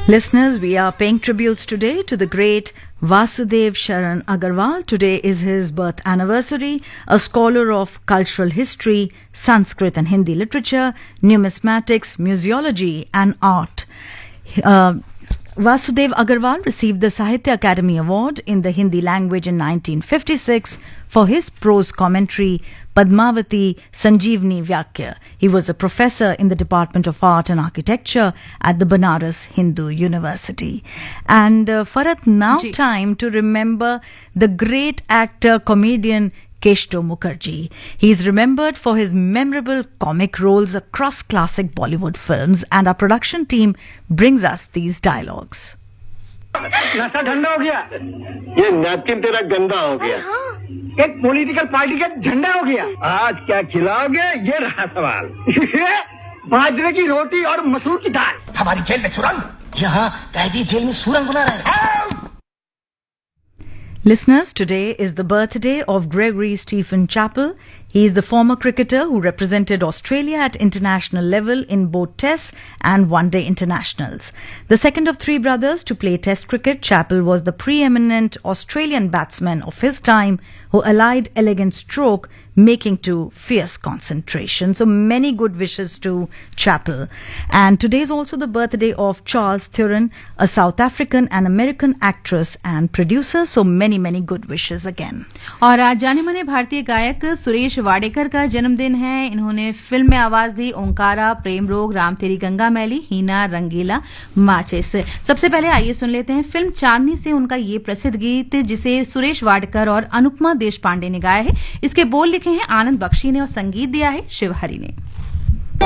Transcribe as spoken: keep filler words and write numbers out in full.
Listeners, we are paying tributes today to the great Vasudev Sharan Agarwal. Today is his birth anniversary, a scholar of cultural history, Sanskrit and Hindi literature, numismatics, museology and art. Uh, Vasudev Agarwal received the Sahitya Academy Award in the Hindi language in nineteen fifty-six for his prose commentary Padmavati Sanjeevani Vyakya. He was a professor in the Department of Art and Architecture at the Banaras Hindu University. And uh, Farhat, now Ji. time to remember the great actor, comedian Keshto Mukherjee. He is remembered for his memorable comic roles across classic Bollywood films, and our production team brings us these dialogues. नाश्ता ठंडा हो गया, ये napkin तेरा गंदा हो गया, एक पॉलिटिकल पार्टी का झंडा हो गया। आज क्या खिलाओगे ये रहा सवाल। बाजरे की रोटी और मसूर की दाल। हमारी जेल में सुरंग, यहाँ कैदी जेल में सुरंग बना रहे हैं। Listeners, today is the birthday of Gregory Stephen Chappell. He is the former cricketer who represented Australia at international level in both Tests and One-Day Internationals. The second of three brothers to play Test cricket, Chappell was the preeminent Australian batsman of his time who allied elegant stroke making to fierce concentration. So many good wishes to Chappell. And today is also the birthday of Charlize Theron, a South African and American actress and producer. So many, many good wishes again. और आज जाने माने भारतीय गायक सुरेश वाडेकर का जन्मदिन है। इन्होंने फिल्म में आवाज दी ओंकारा, प्रेम रोग, राम तेरी गंगा मैली, हीना, रंगीला, माचिस। सबसे पहले आइए सुन लेते हैं फिल्म चांदनी से उनका ये प्रसिद्ध गीत जिसे सुरेश वाडेकर और अनुपमा देशपांडे ने गाया है। इसके बोल लिखे हैं आनंद बख्शी ने और संगीत दिया है शिव हरि ने।